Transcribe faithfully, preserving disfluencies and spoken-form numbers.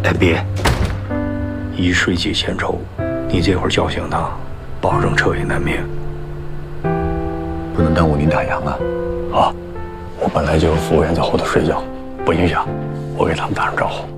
哎，别，一睡几千愁，你这会儿叫醒他，保证彻夜难眠。 不能耽误您打烊啊！ 啊，我本来就有服务员在后头睡觉，不影响。我给他们打声招呼。